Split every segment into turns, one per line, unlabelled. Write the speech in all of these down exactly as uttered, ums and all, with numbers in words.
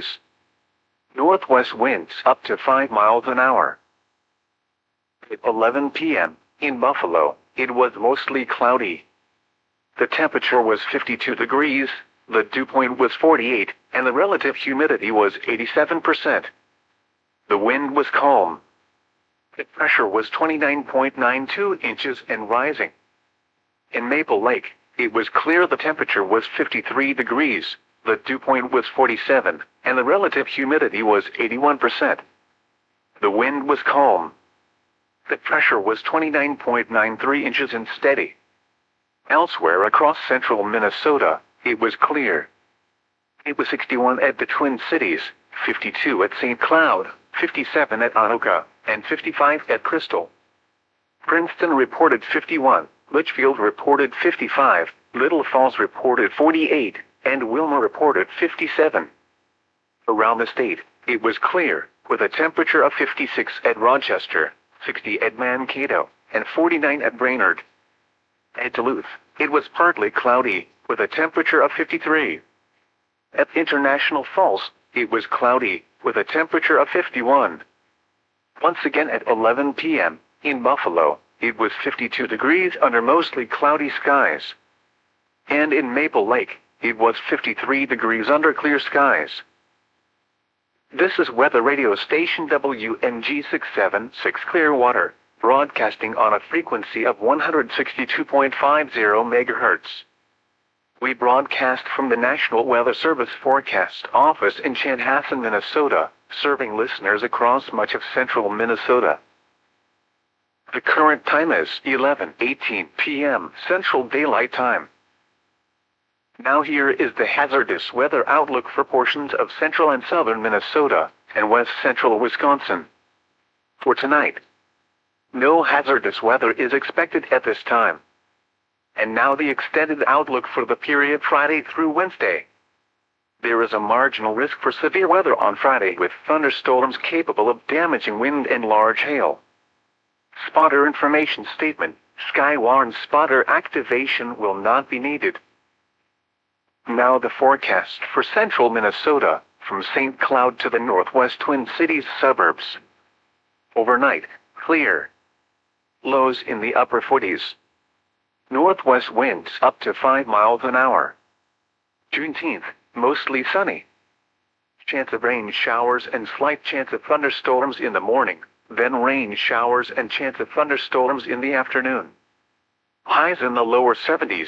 degrees. Northwest winds up to five miles an hour. At eleven p m, in Buffalo, it was mostly cloudy. The temperature was fifty-two degrees, the dew point was forty-eight, and the relative humidity was eighty-seven percent. The wind was calm. The pressure was twenty-nine point nine two inches and rising. In Maple Lake, it was clear. The temperature was fifty-three degrees, the dew point was forty-seven, and the relative humidity was eighty-one percent. The wind was calm. The pressure was twenty-nine point nine three inches and steady. Elsewhere across central Minnesota, it was clear. It was sixty-one at the Twin Cities, fifty-two at Saint Cloud, fifty-seven at Anoka, and fifty-five at Crystal. Princeton reported fifty-one, Litchfield reported fifty-five, Little Falls reported forty-eight, and Wilmer reported fifty-seven. Around the state, it was clear, with a temperature of fifty-six at Rochester, sixty at Mankato, and forty-nine at Brainerd. At Duluth, it was partly cloudy, with a temperature of fifty-three. At International Falls, it was cloudy, with a temperature of fifty-one. Once again at eleven p m, in Buffalo, it was fifty-two degrees under mostly cloudy skies. And in Maple Lake, it was fifty-three degrees under clear skies. This is weather radio station W M G six seven six Clearwater, broadcasting on a frequency of one hundred sixty-two point five zero megahertz. We broadcast from the National Weather Service Forecast Office in Chanhassen, Minnesota, serving listeners across much of central Minnesota. The current time is eleven eighteen p m Central Daylight Time. Now here is the hazardous weather outlook for portions of central and southern Minnesota and west central Wisconsin. For tonight, no hazardous weather is expected at this time. And now the extended outlook for the period Friday through Wednesday. There is a marginal risk for severe weather on Friday with thunderstorms capable of damaging wind and large hail. Spotter information statement: Skywarn spotter activation will not be needed. Now the forecast for central Minnesota, from Saint Cloud to the northwest Twin Cities suburbs. Overnight, clear. Lows in the upper forties. Northwest winds up to five miles an hour. Juneteenth, mostly sunny. Chance of rain showers and slight chance of thunderstorms in the morning, then rain showers and chance of thunderstorms in the afternoon. Highs in the lower seventies.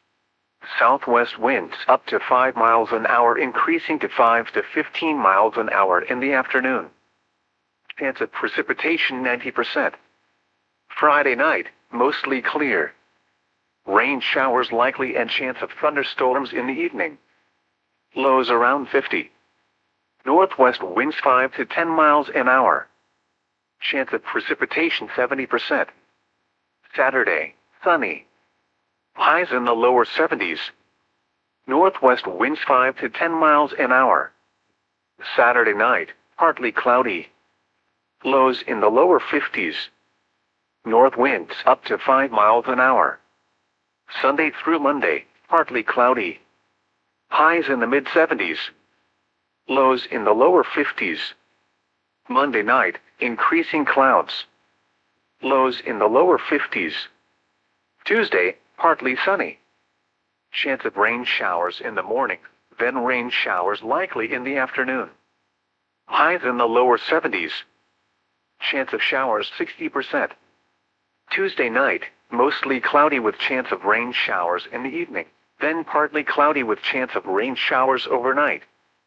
Southwest winds up to five miles an hour, increasing to five to fifteen miles an hour in the afternoon. Chance of precipitation ninety percent. Friday night, mostly clear. Rain showers likely and chance of thunderstorms in the evening. Lows around fifty. Northwest winds five to ten miles an hour. Chance of precipitation seventy percent. Saturday, sunny. Highs in the lower seventies. Northwest winds five to ten miles an hour. Saturday night, partly cloudy. Lows in the lower fifties. North winds up to five miles an hour. Sunday through Monday, partly cloudy. Highs in the mid seventies. Lows in the lower fifties. Monday night, increasing clouds. Lows in the lower fifties. Tuesday, partly sunny. Chance of rain showers in the morning, then rain showers likely in the afternoon. Highs in the lower seventies. Chance of showers sixty percent. Tuesday night, mostly cloudy with chance of rain showers in the evening, then partly cloudy with chance of rain showers overnight.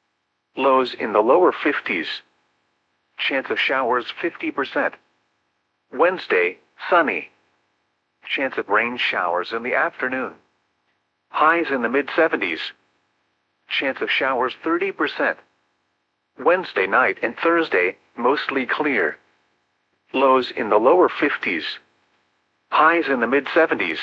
Lows in the lower fifties. Chance of showers fifty percent. Wednesday, sunny. Chance of rain showers in the afternoon. Highs in the mid seventies. Chance of showers thirty percent. Wednesday night and Thursday, mostly clear. Lows in the lower fifties. Highs in the mid seventies.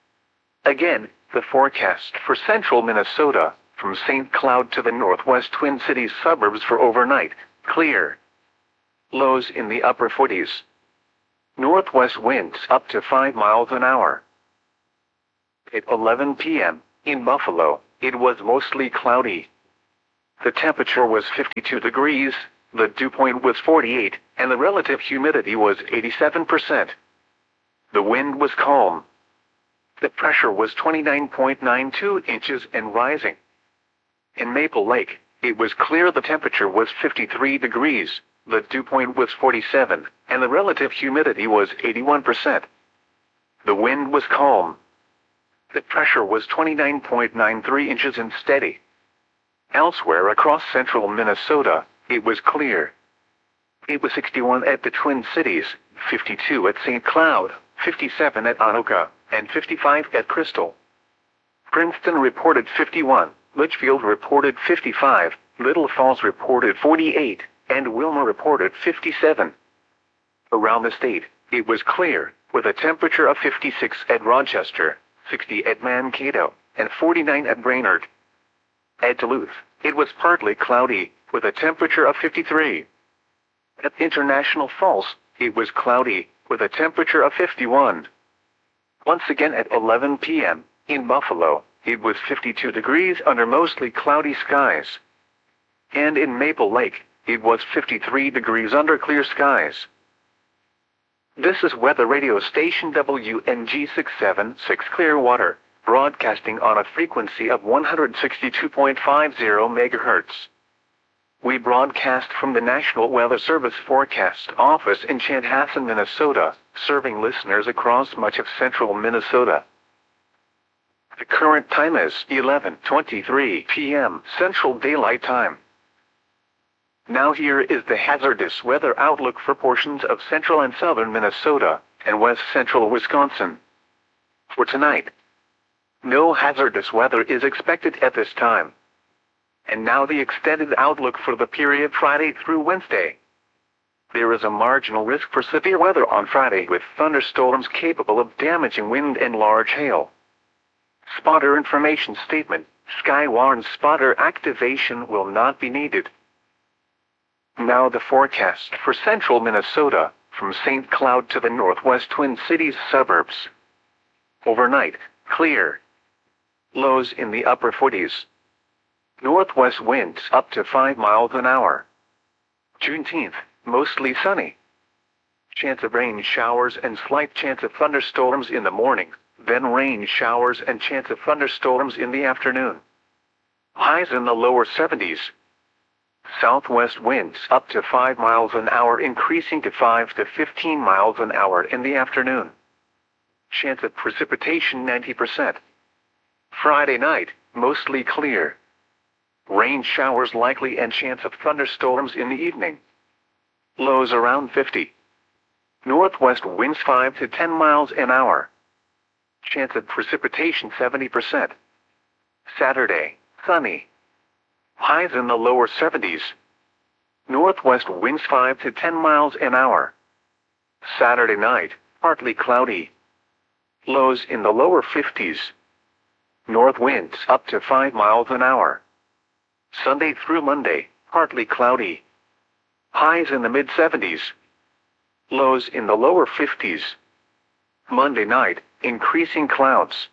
Again, the forecast for central Minnesota, from Saint Cloud to the northwest Twin Cities suburbs for overnight, clear. Lows in the upper forties. Northwest winds up to five miles an hour. At eleven p m, in Buffalo, it was mostly cloudy. The temperature was fifty-two degrees, the dew point was forty-eight, and the relative humidity was eighty-seven percent. The wind was calm. The pressure was twenty-nine point nine two inches and rising. In Maple Lake, it was clear. The temperature was fifty-three degrees, the dew point was forty-seven, and the relative humidity was eighty-one percent. The wind was calm. The pressure was twenty-nine point nine three inches and steady. Elsewhere across central Minnesota, it was clear. It was sixty-one at the Twin Cities, fifty-two at Saint Cloud, fifty-seven at Anoka, and fifty-five at Crystal. Princeton reported fifty-one, Litchfield reported fifty-five, Little Falls reported forty-eight, and Wilmer reported fifty-seven. Around the state, it was clear, with a temperature of fifty-six at Rochester, sixty at Mankato, and forty-nine at Brainerd. At Duluth, it was partly cloudy, with a temperature of fifty-three. At International Falls, it was cloudy, with a temperature of fifty-one. Once again at eleven p m, in Buffalo, it was fifty-two degrees under mostly cloudy skies. And in Maple Lake, it was fifty-three degrees under clear skies. This is weather radio station W N G six seven six Clearwater, broadcasting on a frequency of one hundred sixty-two point five zero megahertz. We broadcast from the National Weather Service Forecast Office in Chanhassen, Minnesota, serving listeners across much of central Minnesota. The current time is eleven twenty-three p m Central Daylight Time. Now here is the hazardous weather outlook for portions of central and southern Minnesota and west central Wisconsin. For tonight, no hazardous weather is expected at this time. And now the extended outlook for the period Friday through Wednesday. There is a marginal risk for severe weather on Friday with thunderstorms capable of damaging wind and large hail. Spotter information statement: Skywarn spotter activation will not be needed. Now the forecast for central Minnesota, from Saint Cloud to the northwest Twin Cities suburbs. Overnight, clear. Lows in the upper forties. Northwest winds up to five miles an hour. Juneteenth, mostly sunny. Chance of rain showers and slight chance of thunderstorms in the morning, then rain showers and chance of thunderstorms in the afternoon. Highs in the lower seventies. Southwest winds up to five miles an hour, increasing to five to fifteen miles an hour in the afternoon. Chance of precipitation ninety percent. Friday night, mostly clear. Rain showers likely and chance of thunderstorms in the evening. Lows around fifty. Northwest winds five to ten miles an hour. Chance of precipitation seventy percent. Saturday, sunny. Highs in the lower seventies. Northwest winds five to ten miles an hour. Saturday night, partly cloudy. Lows in the lower fifties. North winds up to five miles an hour. Sunday through Monday, partly cloudy. Highs in the mid seventies. Lows in the lower fifties. Monday night, increasing clouds.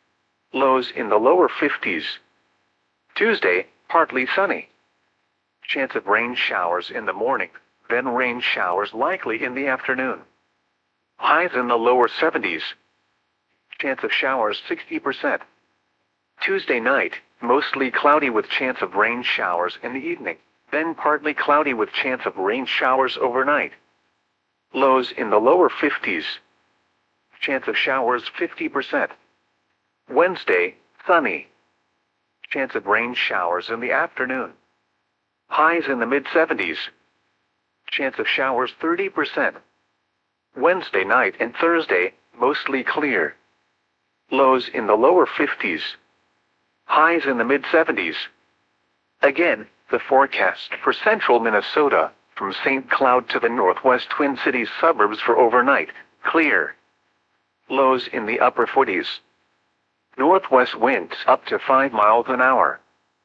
Lows in the lower fifties. Tuesday, partly sunny. Chance of rain showers in the morning, then rain showers likely in the afternoon. Highs in the lower seventies. Chance of showers sixty percent. Tuesday night, mostly cloudy with chance of rain showers in the evening, then partly cloudy with chance of rain showers overnight. Lows in the lower fifties. Chance of showers fifty percent. Wednesday, sunny. Chance of rain showers in the afternoon. Highs in the mid seventies. Chance of showers thirty percent. Wednesday night and Thursday, mostly clear. Lows in the lower fifties. Highs in the mid seventies. Again, the forecast for central Minnesota, from Saint Cloud to the northwest Twin Cities suburbs for overnight, clear. Lows in the upper forties. Northwest winds up to five miles an hour.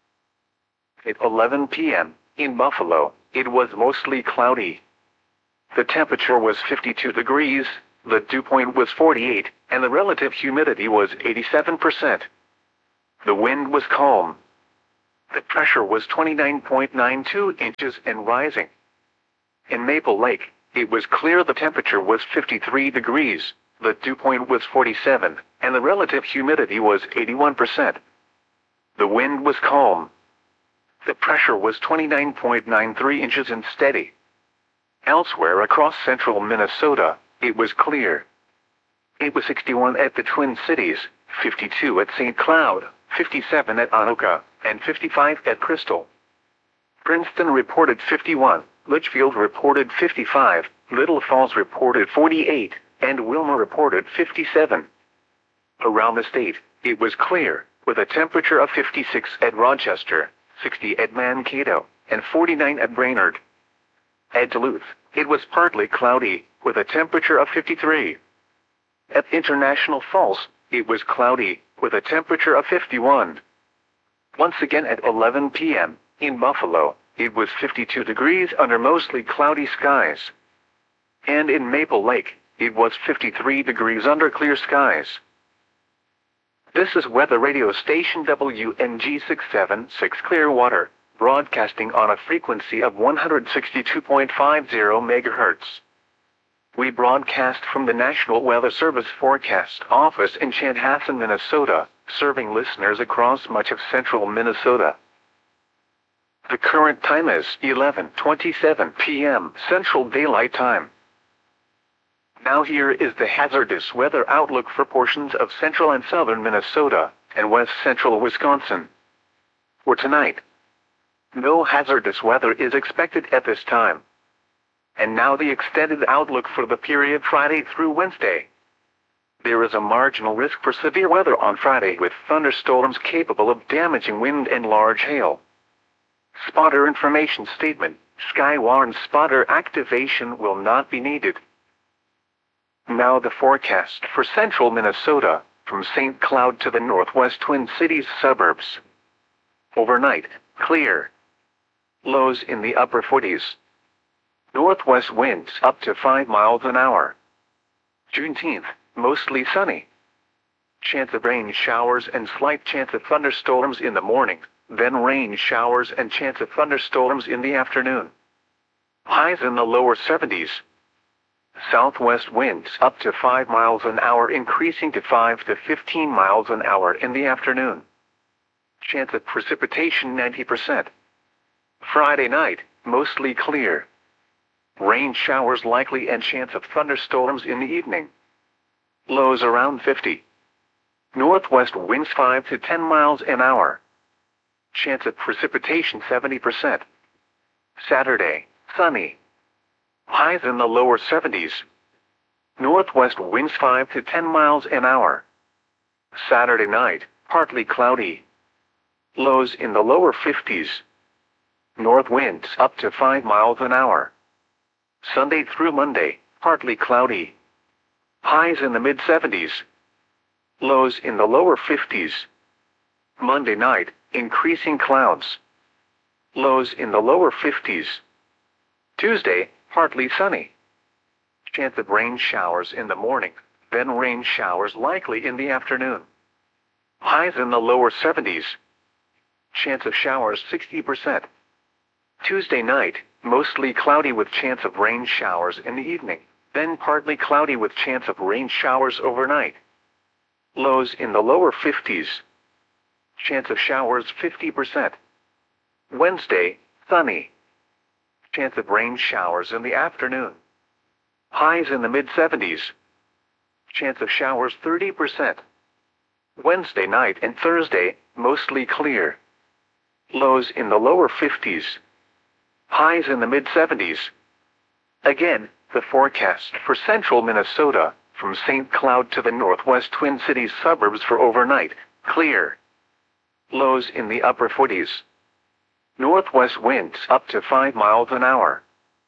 At eleven p m, in Buffalo, it was mostly cloudy. The temperature was fifty-two degrees, the dew point was forty-eight, and the relative humidity was eighty-seven percent. The wind was calm. The pressure was twenty-nine point nine two inches and rising. In Maple Lake, it was clear. The temperature was fifty-three degrees, the dew point was forty-seven, and the relative humidity was eighty-one percent. The wind was calm. The pressure was twenty-nine point nine three inches and steady. Elsewhere across central Minnesota, it was clear. It was sixty-one at the Twin Cities, fifty-two at Saint Cloud, fifty-seven at Anoka, and fifty-five at Crystal. Princeton reported fifty-one, Litchfield reported fifty-five, Little Falls reported forty-eight, and Wilmer reported fifty-seven. Around the state, it was clear, with a temperature of fifty-six at Rochester, sixty at Mankato, and forty-nine at Brainerd. At Duluth, it was partly cloudy, with a temperature of fifty-three. At International Falls, it was cloudy, with a temperature of fifty-one. Once again at eleven p m, in Buffalo, it was fifty-two degrees under mostly cloudy skies. And in Maple Lake, it was fifty-three degrees under clear skies. This is weather radio station W N G six seven six Clearwater, broadcasting on a frequency of one hundred sixty-two point five zero megahertz. We broadcast from the National Weather Service Forecast Office in Chanhassen, Minnesota, serving listeners across much of central Minnesota. The current time is eleven twenty-seven p m Central Daylight Time. Now here is the hazardous weather outlook for portions of central and southern Minnesota and west central Wisconsin. For tonight, no hazardous weather is expected at this time. And now the extended outlook for the period Friday through Wednesday. There is a marginal risk for severe weather on Friday with thunderstorms capable of damaging wind and large hail. Spotter information statement: Skywarn spotter activation will not be needed. Now the forecast for central Minnesota, from Saint Cloud to the northwest Twin Cities suburbs. Overnight, clear. Lows in the upper forties. Northwest winds up to five miles an hour. Juneteenth, mostly sunny. Chance of rain showers and slight chance of thunderstorms in the morning, then rain showers and chance of thunderstorms in the afternoon. Highs in the lower seventies. Southwest winds up to five miles an hour, increasing to five to fifteen miles an hour in the afternoon. Chance of precipitation ninety percent. Friday night, mostly clear. Rain showers likely and chance of thunderstorms in the evening. Lows around fifty. Northwest winds five to ten miles an hour. Chance of precipitation seventy percent. Saturday, sunny. Highs in the lower seventies. Northwest winds five to ten miles an hour. Saturday night, partly cloudy. Lows in the lower fifties. North winds up to five miles an hour. Sunday through Monday, partly cloudy. Highs in the mid seventies. Lows in the lower fifties. Monday night, increasing clouds. Lows in the lower fifties. Tuesday, partly sunny. Chance of rain showers in the morning, then rain showers likely in the afternoon. Highs in the lower seventies. Chance of showers sixty percent. Tuesday night, mostly cloudy with chance of rain showers in the evening, then partly cloudy with chance of rain showers overnight. Lows in the lower fifties. Chance of showers fifty percent. Wednesday, sunny. Chance of rain showers in the afternoon. Highs in the mid seventies. Chance of showers thirty percent. Wednesday night and Thursday, mostly clear. Lows in the lower fifties. Highs in the mid seventies. Again, the forecast for central Minnesota, from Saint Cloud to the northwest Twin Cities suburbs for overnight, clear. Lows in the upper forties. Northwest winds up to five miles an hour.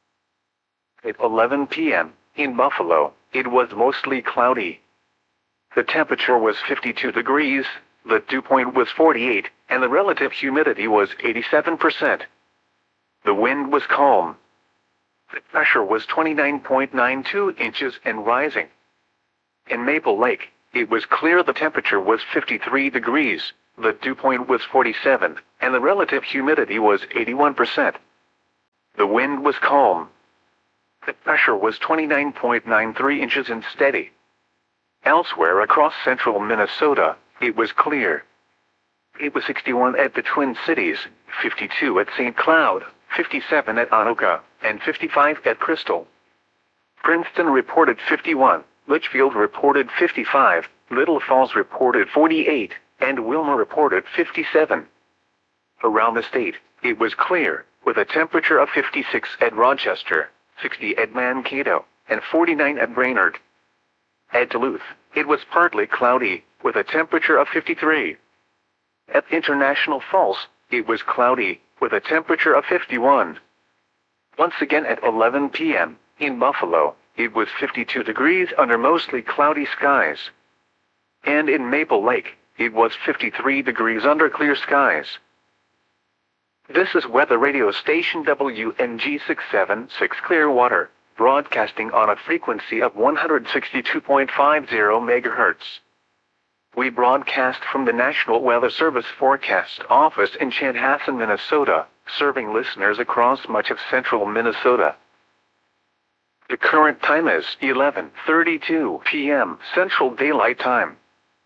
At eleven p m, in Buffalo, it was mostly cloudy. The temperature was fifty-two degrees, the dew point was forty-eight, and the relative humidity was eighty-seven percent. The wind was calm. The pressure was twenty-nine point nine two inches and rising. In Maple Lake, it was clear. The temperature was fifty-three degrees, the dew point was forty-seven, and the relative humidity was eighty-one percent. The wind was calm. The pressure was twenty-nine point nine three inches and steady. Elsewhere across central Minnesota, it was clear. It was sixty-one at the Twin Cities, fifty-two at Saint Cloud, fifty-seven at Anoka, and fifty-five at Crystal. Princeton reported fifty-one, Litchfield reported fifty-five, Little Falls reported forty-eight, and Wilmer reported fifty-seven. Around the state, it was clear, with a temperature of fifty-six at Rochester, sixty at Mankato, and forty-nine at Brainerd. At Duluth, it was partly cloudy, with a temperature of fifty-three. At International Falls, it was cloudy, with a temperature of fifty-one. Once again at eleven p m, in Buffalo, it was fifty-two degrees under mostly cloudy skies. And in Maple Lake, it was fifty-three degrees under clear skies. This is weather radio station W N G six seven six Clearwater, broadcasting on a frequency of one hundred sixty-two point five zero megahertz. We broadcast from the National Weather Service Forecast Office in Chanhassen, Minnesota, serving listeners across much of central Minnesota. The current time is eleven thirty-two p m Central Daylight Time.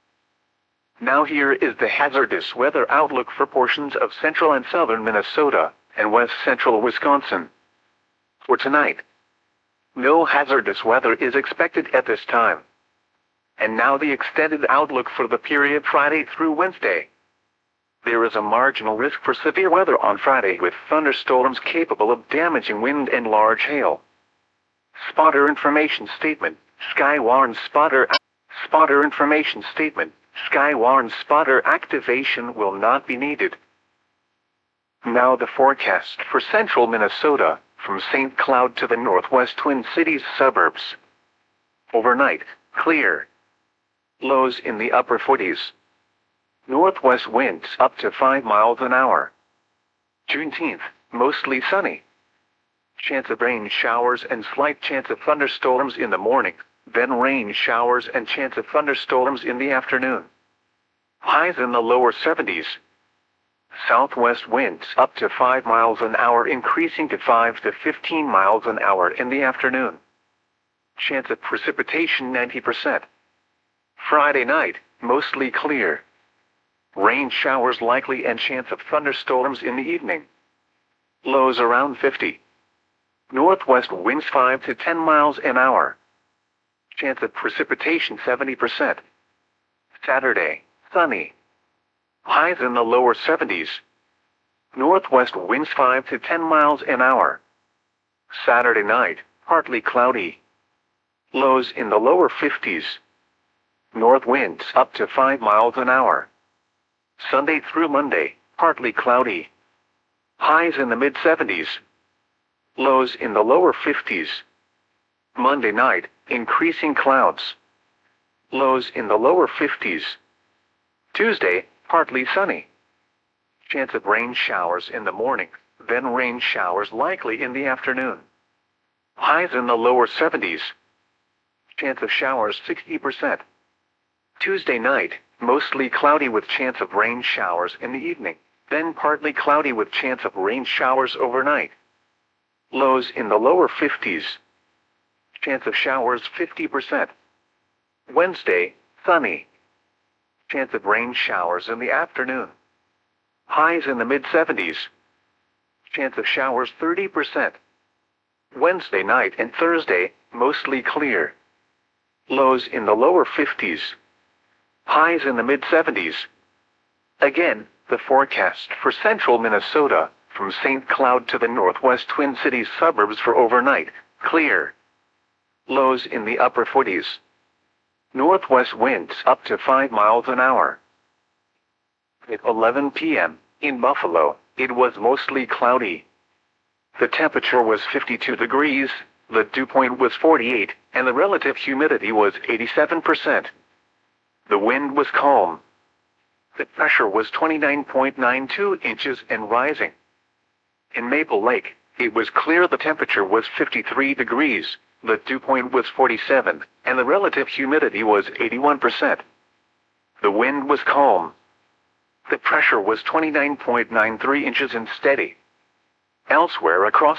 Now here is the hazardous weather outlook for portions of central and southern Minnesota and west central Wisconsin. For tonight, no hazardous weather is expected at this time. And now the extended outlook for the period Friday through Wednesday. There is a marginal risk for severe weather on Friday with thunderstorms capable of damaging wind and large hail. Spotter information statement, Skywarn spotter, spotter information statement, Skywarn spotter activation will not be needed. Now the forecast for central Minnesota, from Saint Cloud to the northwest Twin Cities suburbs. Overnight, clear. Lows in the upper forties. Northwest winds up to five miles an hour. Juneteenth, mostly sunny. Chance of rain showers and slight chance of thunderstorms in the morning, then rain showers and chance of thunderstorms in the afternoon. Highs in the lower seventies. Southwest winds up to five miles an hour, increasing to five to fifteen miles an hour in the afternoon. Chance of precipitation ninety percent. Friday night, mostly clear. Rain showers likely and chance of thunderstorms in the evening. Lows around fifty. Northwest winds five to ten miles an hour. Chance of precipitation seventy percent. Saturday, sunny. Highs in the lower seventies. Northwest winds five to ten miles an hour. Saturday night, partly cloudy. Lows in the lower fifties. North winds up to five miles an hour. Sunday through Monday, partly cloudy. Highs in the mid seventies. Lows in the lower fifties. Monday night, increasing clouds. Lows in the lower fifties. Tuesday, partly sunny. Chance of rain showers in the morning, then rain showers likely in the afternoon. Highs in the lower seventies. Chance of showers sixty percent. Tuesday night, mostly cloudy with chance of rain showers in the evening, then partly cloudy with chance of rain showers overnight. Lows in the lower fifties. Chance of showers fifty percent. Wednesday, sunny. Chance of rain showers in the afternoon. Highs in the mid seventies. Chance of showers thirty percent. Wednesday night and Thursday, mostly clear. Lows in the lower fifties. Highs in the mid seventies. Again, the forecast for central Minnesota, from Saint Cloud to the northwest Twin Cities suburbs for overnight, clear. Lows in the upper forties. Northwest winds up to five miles an hour. At eleven p m, in Buffalo, it was mostly cloudy. The temperature was fifty-two degrees, the dew point was forty-eight, and the relative humidity was eighty-seven percent. The wind was calm. The pressure was twenty-nine point nine two inches and rising. In Maple Lake, it was clear. The temperature was fifty-three degrees, the dew point was forty-seven, and the relative humidity was eighty-one percent. The wind was calm. The pressure was twenty-nine point nine three inches and steady. Elsewhere across